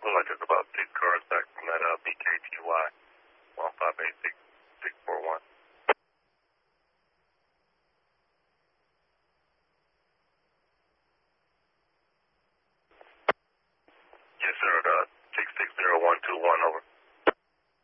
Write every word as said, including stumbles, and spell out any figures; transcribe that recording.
look like there's about six cars back from that uh, B K T Y one five eight six six four one. Yes, sir. Uh, six six zero one two one over.